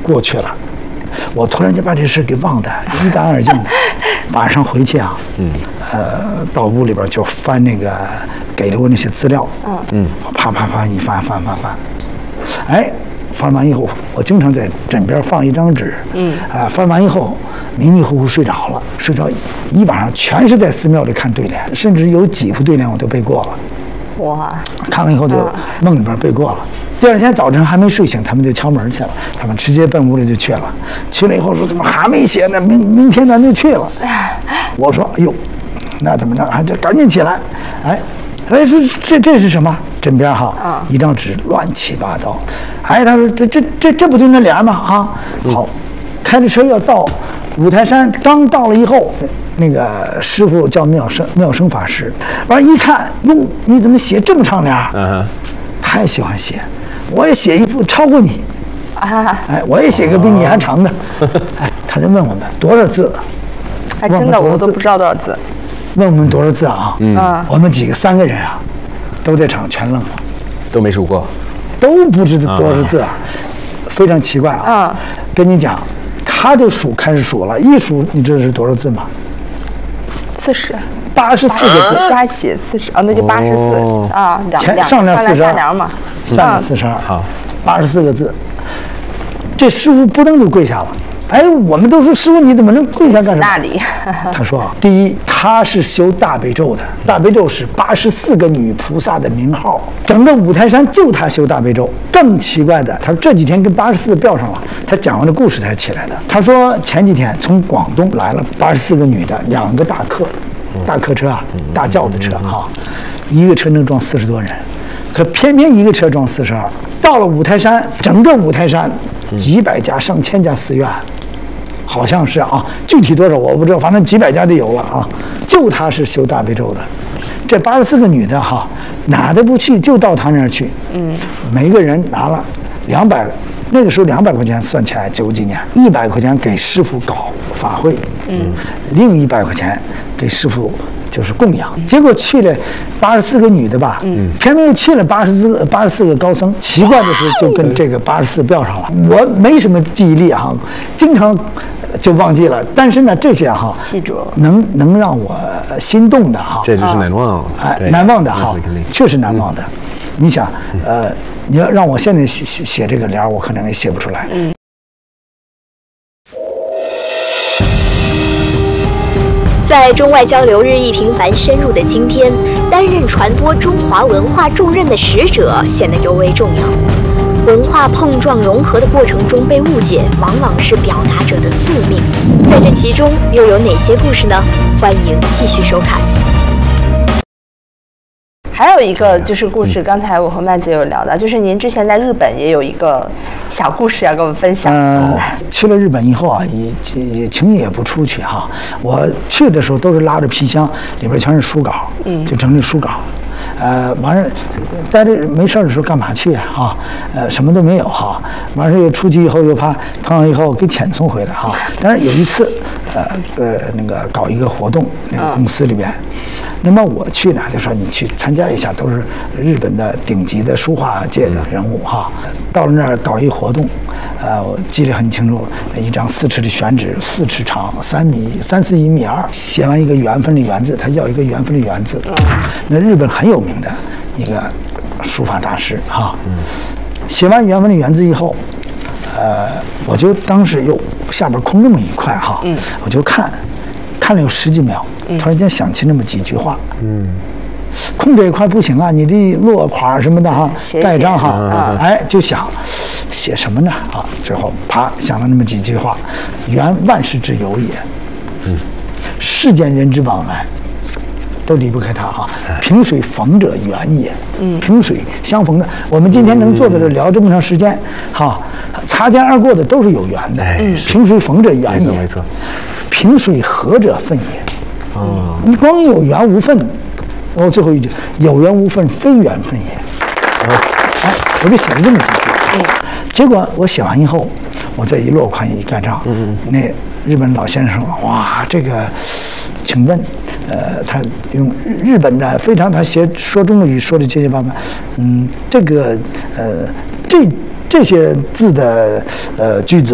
过去了。我突然就把这事给忘得一干二净的。晚上回去啊，到屋里边就翻那个给了我那些资料，啪啪啪一翻，哎，翻完以后，我经常在枕边放一张纸，翻完以后迷迷糊糊睡着了，睡着一晚上全是在寺庙里看对联，甚至有几副对联我都背过了。 哇！ 看完以后就梦里边背过了。第二天早晨还没睡醒，他们就敲门去了。他们直接奔屋里就去了。去了以后说怎么还没写呢？明天咱就去了。我说哎呦，那怎么着？还这赶紧起来！哎，说这是什么？枕边哈，一张纸乱七八糟。哎，他说这不就那联吗？啊，好，开着车要到五台山，刚到了以后。那个师傅叫妙生法师，完了，一看，哟，你怎么写这么长联？太喜欢写，我也写一副超过你，哎，我也写个比你还长的，哎，他就问我们多少字， 还真的我都不知道多少字， 问我们多少字啊？我们3个人啊，都在场全愣了， 都没数过， 都不知道多少字啊，非常奇怪啊。跟你讲，他就开始数了，一数，你知道是多少字吗 ？40，84 个字， 加起40，那就84啊， 上联42， 下联嘛， 上联42，好，84个字。这师傅不登就跪下了。哎，我们都说师傅你怎么能跪下干什么？ 那里， 他说啊，第一，他是修大悲咒的，大悲咒是84个女菩萨的名号，整个五台山就他修大悲咒。更奇怪的，他说这几天跟84个飙上了，他讲完这故事才起来的。他说前几天从广东来了84个女的，2个大客车啊，大轿子车哈，一个车能装40多人，可偏偏一个车装42。到了五台山，整个五台山几百家、上千家寺院。好像是啊，具体多少我不知道，反正几百家就有了啊。就他是修大悲咒的，这84个女的哈，哪都不去，就到他那儿去。每个人拿了200，那个时候200块钱算起来90几年，100块钱给师傅搞法会，另100块钱给师傅就是供养。结果去了84个女的吧，偏偏又去了84个高僧。奇怪的是，就跟这个84飙上了。我没什么记忆力啊，经常就忘记了。但是呢，这些哈记住了， 能让我心动的哈， 这就是难忘， 哎，难忘的哈，确实难忘的。你想，你要让我现在写这个联，我可能也写不出来。 在中外交流日益频繁深入的今天，担任传播中华文化重任的使者显得尤为重要。文化碰撞融合的过程中被误解，往往是表达者的宿命。在这其中又有哪些故事呢？欢迎继续收看。 还有一个就是故事，刚才我和麦子有聊到，就是您之前在日本也有一个小故事要跟我们分享。 去了日本以后啊，也轻易也不出去哈。我去的时候都是拉着皮箱，里边全是书稿，就整理书稿。完事在这没事的时候干嘛去啊？什么都没有哈。完事又出去以后又怕碰上以后给遣送回来哈。但是有一次，那个搞一个活动，那个公司里边。那么我去呢，就说你去参加一下，都是日本的顶级的书画界的人物哈。到了那儿搞一活动，我记得很清楚，一张4尺的宣纸，4尺长，3.4米2，写完一个缘分的缘字，他要一个缘分的缘字。那日本很有名的一个书法大师哈。写完缘分的缘字以后，我就当时又下边空那么一块哈，我就看了有10几秒。突然间想起那么几句话，空这一块不行啊，你得落款什么的哈，盖章哈，哎，就想写什么呢啊？最后啪想了那么几句话：缘万事之由也，世间人之往来，都离不开它啊。萍水逢者缘也，萍水相逢的，我们今天能坐在这聊这么长时间，哈，擦肩而过的都是有缘的，萍水逢者缘也， 没错。 萍水合者分也。你光有缘无分，最后一句有缘无分，非缘分也。哎，我就写了这么几句。结果我写完以后，我再一落款一盖章，那日本老先生说：“哇，这个，请问，他用日本的非常，他说中国语说的结结巴巴，这个这些字的句子